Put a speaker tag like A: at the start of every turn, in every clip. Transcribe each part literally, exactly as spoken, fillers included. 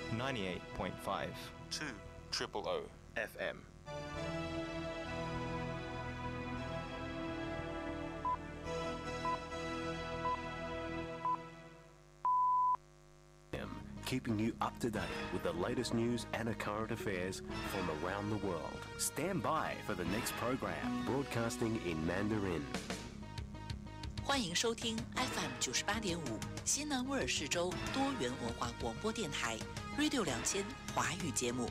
A: ninety-eight point five
B: two triple O
A: F M.
C: Keeping you up to date with the latest news and current affairs from around the world. Stand by for the next program, broadcasting in Mandarin.
D: 欢迎收听 F M 九十八点五西南威尔士州多元文化广播电台 Radio 两千华语节目。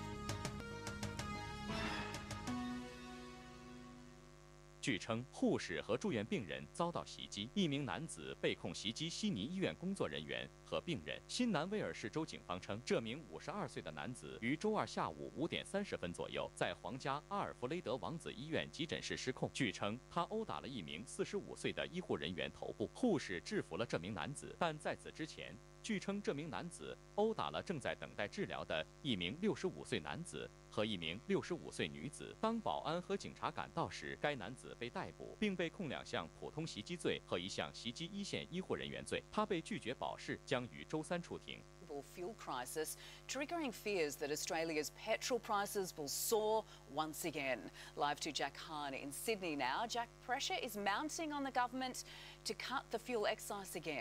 E: 据称，护士和住院病人遭到袭击，一名男子被控袭击悉尼医院工作人员和病人。新南威尔士州警方称，这名五十二岁的男子于周二下午五点三十分左右，在皇家阿尔弗雷德王子医院急诊室失控。据称，他殴打了一名四十五岁的医护人员头部，护士制服了这名男子，但在此之前，据称这名男子殴打了正在等待治疗的一名六十五岁男子和一名六十五岁女子。当保安和警察赶到时，该男子被逮捕，并被控两项普通袭击罪和一项袭击一线医护人员罪。他被拒绝保释，将于周三出庭。
F: Fuel crisis, triggering fears that Australia's petrol prices will soar once again. Live to Jack Hahn in Sydney now. Jack, pressure is mounting on the government to cut the fuel excise again.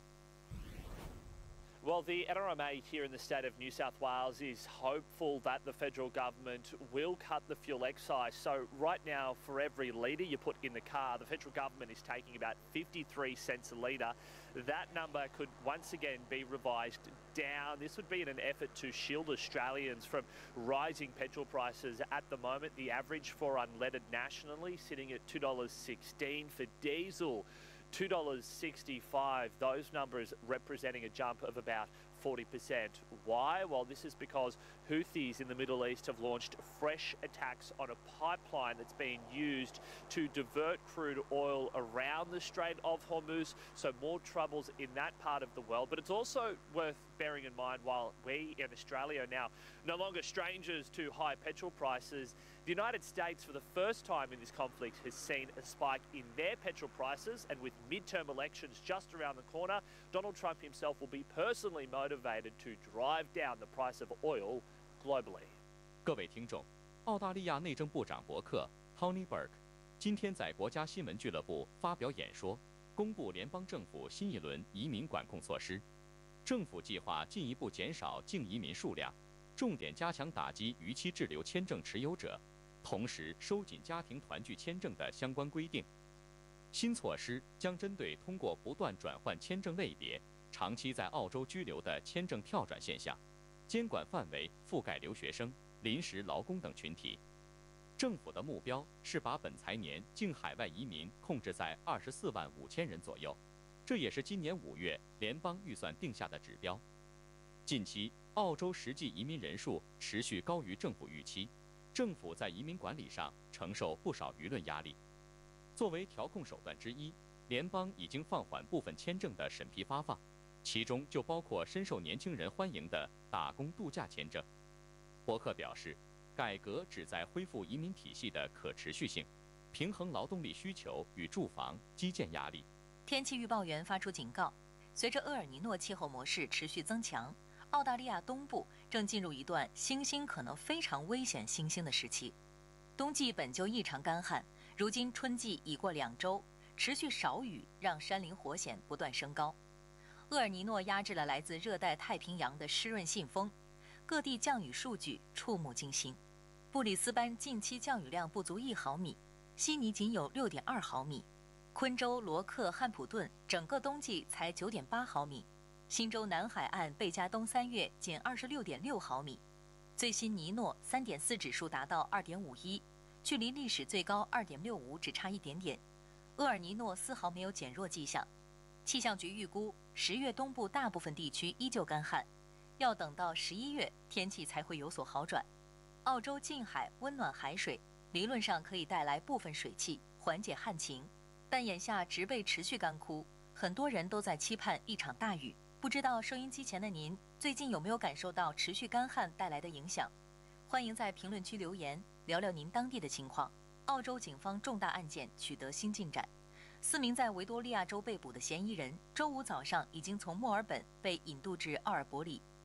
G: Well, the N R M A here in the state of New South Wales is hopeful that the federal government will cut the fuel excise. So right now, for every litre you put in the car, the federal government is taking about fifty-three cents a litre. That number could once again be revised down. This would be in an effort to shield Australians from rising petrol prices. At the moment, the average for unleaded nationally sitting at two dollars sixteen. For diesel, two dollars sixty-five. Those numbers representing a jump of about forty percent. Why? Well, this is because Houthis in the Middle East have launched fresh attacks on a pipeline that's being used to divert crude oil around the Strait of Hormuz, so more troubles in that part of the world. But it's also worth bearing in mind, while we in Australia are now no longer strangers to high petrol prices, the United States, for the first time in this conflict, has seen a spike in their petrol prices, and with midterm elections just around the corner, Donald Trump himself will be personally motivated to drive down the price of oil globally.
E: 各位听众，澳大利亚内政部长伯克 Tony Burke 今天在国家新闻俱乐部发表演说，公布联邦政府新一轮移民管控措施。政府计划进一步减少净移民数量，重点加强打击逾期滞留签证持有者。同时收紧家庭团聚签证的相关规定。新措施将针对通过不断转换签证类别、长期在澳洲居留的签证跳转现象，监管范围覆盖留学生、临时劳工等群体。政府的目标是把本财年净海外移民控制在二十四万五千人左右，这也是今年五月联邦预算定下的指标。近期，澳洲实际移民人数持续高于政府预期。政府在移民管理上承受不少舆论压力。作为调控手段之一，联邦已经放缓部分签证的审批发放，其中就包括深受年轻人欢迎的打工度假签证。伯克表示，改革旨在恢复移民体系的可持续性，平衡劳动力需求与住房、基建压力。
H: 天气预报员发出警告，随着厄尔尼诺气候模式持续增强，澳大利亚东部正进入一段新兴可能非常危险新兴的时期。冬季本就异常干旱，如今春季已过两周，持续少雨让山林火险不断升高。厄尔尼诺压制了来自热带太平洋的湿润信风，各地降雨数据触目惊心。布里斯班近期降雨量不足一毫米，悉尼仅有六点二毫米，昆州、罗克、汉普顿整个冬季才九点八毫米。新州南海岸贝加东三月仅二十六点六毫米，最新尼诺三点四指数达到二点五一，距离历史最高二点六五只差一点点。厄尔尼诺丝毫没有减弱迹象。气象局预估，十月东部大部分地区依旧干旱，要等到十一月天气才会有所好转。澳洲近海温暖海水，理论上可以带来部分水汽，缓解旱情，但眼下植被持续干枯，很多人都在期盼一场大雨。不知道收音机前的您最近有没有感受到持续干旱带来的影响？欢迎在评论区留言，聊聊您当地的情况。澳洲警方重大案件取得新进展，四名在维多利亚州被捕的嫌疑人，周五早上已经从墨尔本被引渡至奥尔伯里。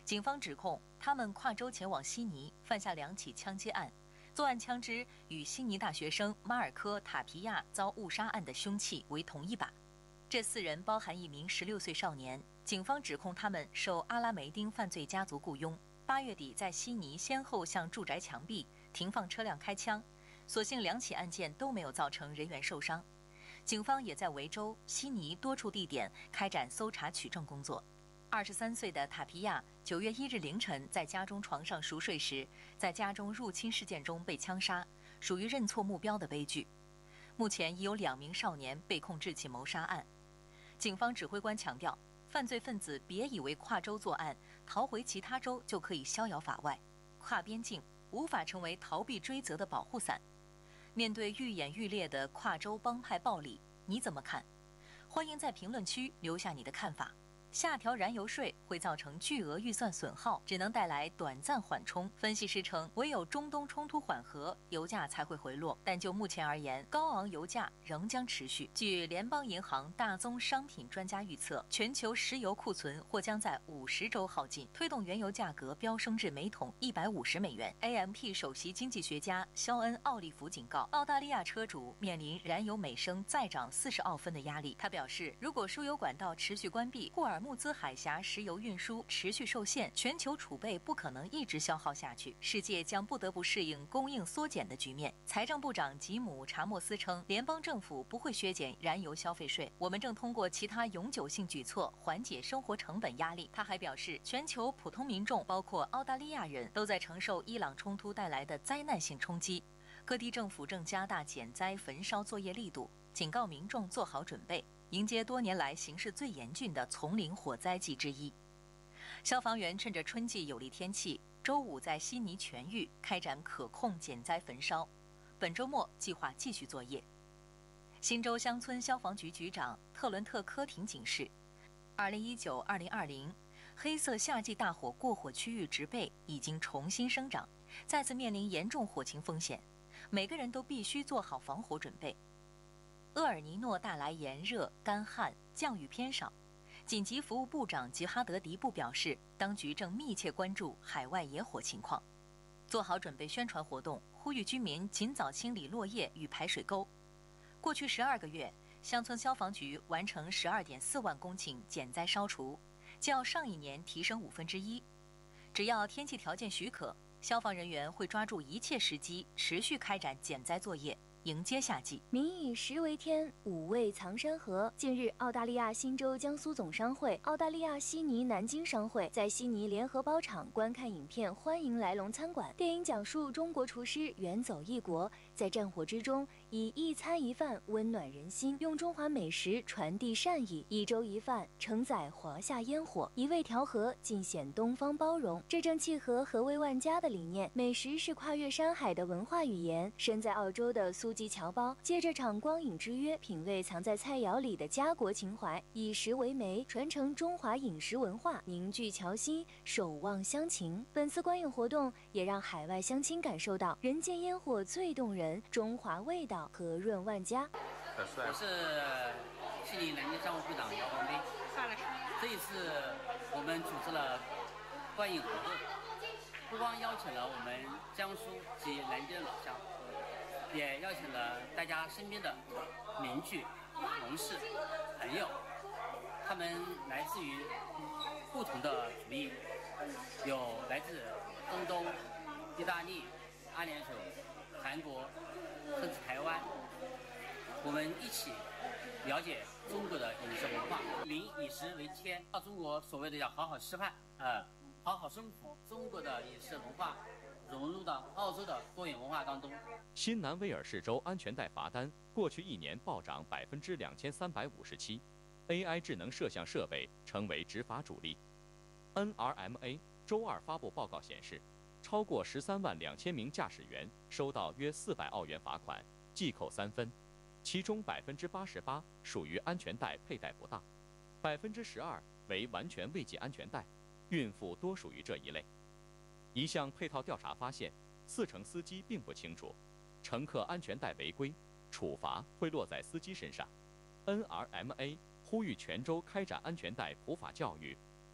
H: 警方指控他们跨州前往悉尼，犯下两起枪击案，作案枪支与悉尼大学生马尔科·塔皮亚遭误杀案的凶器为同一把。这四人包含一名十六岁少年，警方指控他们受阿拉梅丁犯罪家族雇佣，八月底在悉尼先后向住宅墙壁、停放车辆开枪，所幸两起案件都没有造成人员受伤。警方也在维州、悉尼多处地点开展搜查取证工作。二十三岁的塔皮亚九月一日凌晨在家中床上熟睡时，在家中入侵事件中被枪杀，属于认错目标的悲剧。目前已有两名少年被控这起谋杀案。警方指挥官强调，犯罪分子别以为跨州作案，逃回其他州就可以逍遥法外，跨边境无法成为逃避追责的保护伞。面对愈演愈烈的跨州帮派暴力，你怎么看？欢迎在评论区留下你的看法。下调燃油税会造成巨额预算损耗，只能带来短暂缓冲。分析师称，唯有中东冲突缓和，油价才会回落。但就目前而言，高昂油价仍将持续。据联邦银行大宗商品专家预测，全球石油库存或将在五十周耗尽，推动原油价格飙升至每桶一百五十美元。A M P 首席经济学家肖恩·奥利弗警告，澳大利亚车主面临燃油每升再涨四十澳分的压力。他表示，如果输油管道持续关闭，霍尔木兹海峡石油运输持续受限，全球储备不可能一直消耗下去，世界将不得不适应供应缩减的局面。财政部长吉姆·查莫斯称，联邦政府不会削减燃油消费税，我们正通过其他永久性举措缓解生活成本压力。他还表示，全球普通民众，包括澳大利亚人，都在承受伊朗冲突带来的灾难性冲击。各地政府正加大减灾焚烧作业力度，警告民众做好准备，迎接多年来形势最严峻的丛林火灾季之一。消防员趁着春季有利天气，周五在悉尼全域开展可控减灾焚烧，本周末计划继续作业。新州乡村消防局局长特伦特·科廷警示，二零一九二零二零黑色夏季大火过火区域植被已经重新生长，再次面临严重火情风险，每个人都必须做好防火准备。厄尔尼诺带来炎热、干旱，降雨偏少。紧急服务部长吉哈德·迪布表示，当局正密切关注海外野火情况，做好准备宣传活动，呼吁居民尽早清理落叶与排水沟。过去十二个月，乡村消防局完成十二点四万公顷减灾烧除，较上一年提升五分之一。只要天气条件许可，消防人员会抓住一切时机，持续开展减灾作业，迎接夏季。
I: 民以食为天，五味藏山河。近日，澳大利亚新州江苏总商会、澳大利亚悉尼南京商会在悉尼联合包场观看影片《欢迎来龙餐馆》。电影讲述中国厨师远走异国，在战火之中以一餐一饭温暖人心，用中华美食传递善意，一粥一饭承载华夏烟火，一味调和尽显东方包容。这正契合和味万家的理念，美食是跨越山海的文化语言。身在澳洲的苏基侨胞借着场光影之约，品味藏在菜肴里的家国情怀，以食为媒，传承中华饮食文化，凝聚侨心，守望乡情。本次观影活动也让海外乡亲感受到人间烟火最动人，中华味道和润万家。
J: 我是悉尼南京商会会长姚光飞。这一次我们组织了观影活动，不光邀请了我们江苏及南京的老乡，也邀请了大家身边的邻居、同事、朋友，他们来自于不同的族裔，有来自中东、意大利、阿联酋、韩国，甚至台湾。我们一起了解中国的饮食文化，民以食为天，到中国所谓的要好好吃饭，呃，好好生活。中国的饮食文化融入到澳洲的多元文化当中。
E: 新南威尔士州安全带罚单过去一年暴涨百分之两千三百五十七 ，A I 智能摄像设备成为执法主力。N R M A 周二发布报告显示，超过十三万两千名驾驶员收到约四百澳元罚款，记扣三分，其中百分之八十八属于安全带佩戴不当，百分之十二为完全未系安全带，孕妇多属于这一类。一项配套调查发现，四成司机并不清楚乘客安全带违规，处罚会落在司机身上。N R M A 呼吁全州开展安全带普法教育，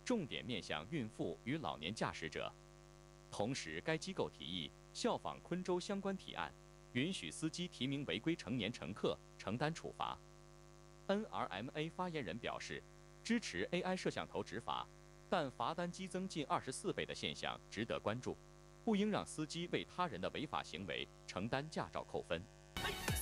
E: 重点面向孕妇与老年驾驶者。同时，该机构提议效仿昆州相关提案，允许司机提名违规成年乘客承担处罚。N R M A 发言人表示，支持 A I 摄像头执法，但罚单激增近二十四倍的现象值得关注，不应让司机为他人的违法行为承担驾照扣分。